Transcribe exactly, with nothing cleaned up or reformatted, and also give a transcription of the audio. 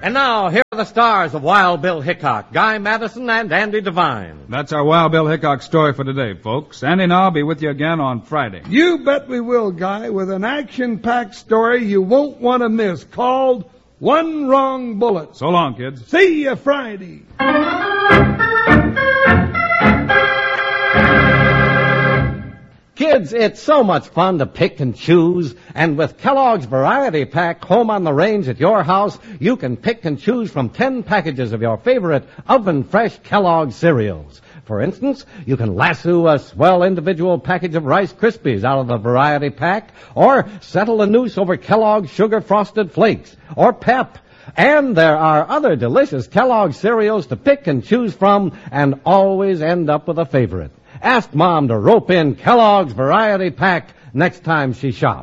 And now, here are the stars of Wild Bill Hickok, Guy Madison and Andy Devine. That's our Wild Bill Hickok story for today, folks. Andy and I'll be with you again on Friday. You bet we will, Guy, with an action-packed story you won't want to miss called One Wrong Bullet. So long, kids. See you Friday. Kids, it's so much fun to pick and choose, and with Kellogg's Variety Pack home on the range at your house, you can pick and choose from ten packages of your favorite oven-fresh Kellogg's cereals. For instance, you can lasso a swell individual package of Rice Krispies out of the Variety Pack, or settle a noose over Kellogg's Sugar Frosted Flakes, or Pep. And there are other delicious Kellogg's cereals to pick and choose from, and always end up with a favorite. Ask Mom to rope in Kellogg's Variety Pack next time she shops.